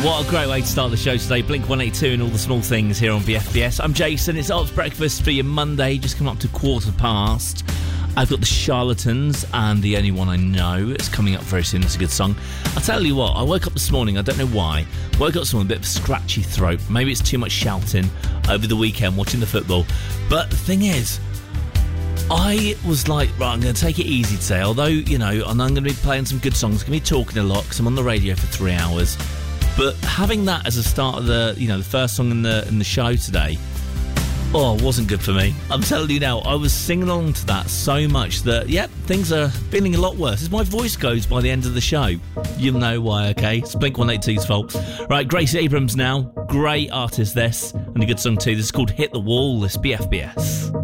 What a great way to start the show today. Blink 182 and all the small things here on BFBS. I'm Jason. It's Ops Breakfast for your Monday, just come up to 1:15. I've got the Charlatans and The Only One I Know. It's coming up very soon. It's a good song. I'll tell you what, I woke up this morning, I don't know why, woke up with a bit of a scratchy throat. Maybe it's too much shouting over the weekend watching the football. But the thing is, I was like, right, I'm going to take it easy today. Although, you know, and I'm going to be playing some good songs. I'm going to be talking a lot because I'm on the radio for 3 hours. But having that as a start of the, you know, the first song in the show today, it wasn't good for me. I'm telling you now, I was singing along to that so much that, yep, things are feeling a lot worse. As my voice goes by the end of the show, you'll know why, okay? It's Blink 182's fault. Right, Grace Abrams now. Great artist, this. And a good song too. This is called Hit the Wall. This BFBS.